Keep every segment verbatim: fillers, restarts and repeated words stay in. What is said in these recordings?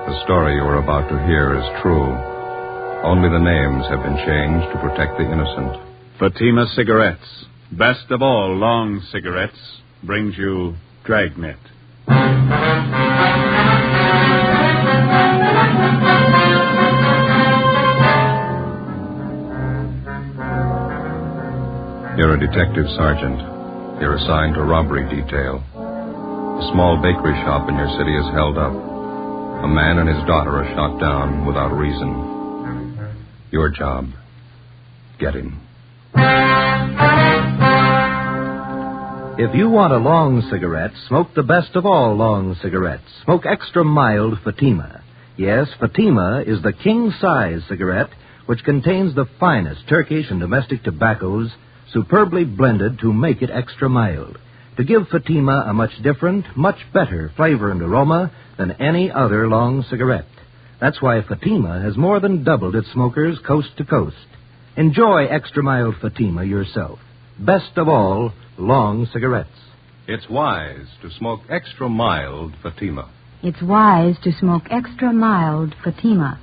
The story you are about to hear is true. Only the names have been changed to protect the innocent. Fatima Cigarettes, best of all long cigarettes, brings you Dragnet. You're a detective sergeant. You're assigned to robbery detail. A small bakery shop in your city is held up. A man and his daughter are shot down without reason. Your job, get him. If you want a long cigarette, smoke the best of all long cigarettes. Smoke extra mild Fatima. Yes, Fatima is the king-size cigarette which contains the finest Turkish and domestic tobaccos superbly blended to make it extra mild, to give Fatima a much different, much better flavor and aroma than any other long cigarette. That's why Fatima has more than doubled its smokers coast to coast. Enjoy extra mild Fatima yourself. Best of all, long cigarettes. It's wise to smoke extra mild Fatima. It's wise to smoke extra mild Fatima.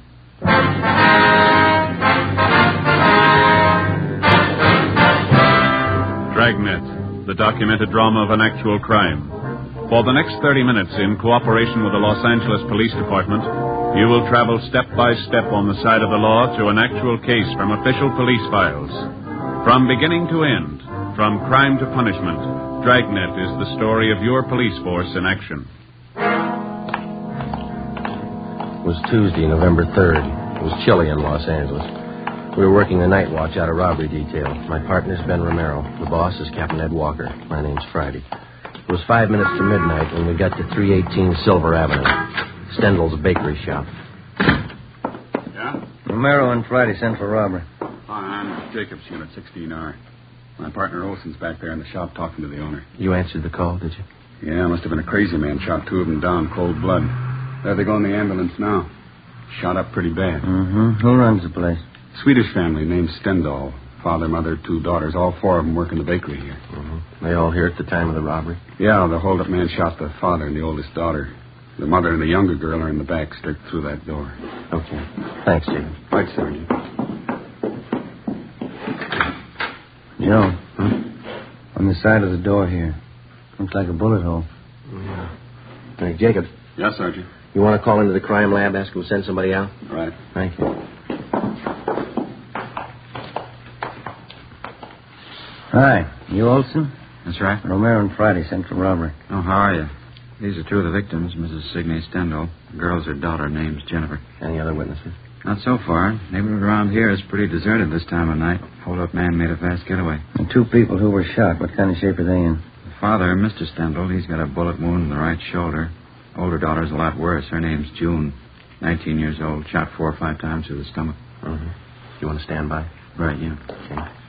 Dragnet, the documented drama of an actual crime. For the next thirty minutes, in cooperation with the Los Angeles Police Department, you will travel step by step on the side of the law through an actual case from official police files. From beginning to end, from crime to punishment, Dragnet is the story of your police force in action. It was Tuesday, November third. It was chilly in Los Angeles. We were working the night watch out of robbery detail. My partner's Ben Romero. The boss is Captain Ed Walker. My name's Friday. It was five minutes to midnight when we got to three eighteen Silver Avenue, Stendel's bakery shop. Yeah? Romero and Friday sent for robbery. Hi, I'm Jacobs, Unit sixteen R. My partner Olson's back there in the shop talking to the owner. You answered the call, did you? Yeah, must have been a crazy man. Shot two of them down, cold blood. There they go in the ambulance now. Shot up pretty bad. Mm-hmm. Who runs the place? Swedish family named Stendal. Father, mother, two daughters. All four of them work in the bakery here. Mm-hmm. They all here at the time of the robbery? Yeah, the hold-up man shot the father and the oldest daughter. The mother and the younger girl are in the back, stuck through that door. Okay. Thanks, Jacob. Right, Sergeant. Joe, huh? On the side of the door here. Looks like a bullet hole. Yeah. Hey, Jacob. Yes, Sergeant. You want to call into the crime lab, ask them to send somebody out? Right. Thank you. Hi. You Olson? That's right. Romero and Friday sent for robbery. Oh, how are you? These are two of the victims, Missus Signe Stendal. The girl's her daughter, name's Jennifer. Any other witnesses? Not so far. Neighborhood around here is pretty deserted this time of night. Hold-up man made a fast getaway. And two people who were shot. What kind of shape are they in? The father, Mister Stendal, he's got a bullet wound in the right shoulder. Older daughter's a lot worse. Her name's June. nineteen years old. Shot four or five times through the stomach. Mm-hmm. You want to stand by? Right, yeah. Okay.